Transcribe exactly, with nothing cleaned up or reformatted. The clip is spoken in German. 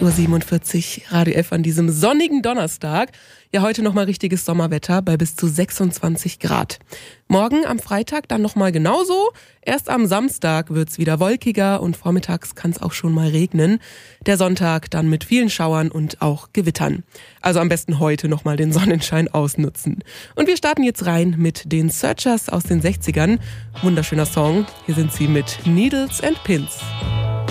acht Uhr siebenundvierzig, Radio F an diesem sonnigen Donnerstag. Ja, heute nochmal richtiges Sommerwetter bei bis zu sechsundzwanzig Grad. Morgen am Freitag dann nochmal genauso. Erst am Samstag wird's wieder wolkiger und vormittags kann es auch schon mal regnen. Der Sonntag dann mit vielen Schauern und auch Gewittern. Also am besten heute nochmal den Sonnenschein ausnutzen. Und wir starten jetzt rein mit den Searchers aus den sechzigern. Wunderschöner Song. Hier sind sie mit Needles and Pins.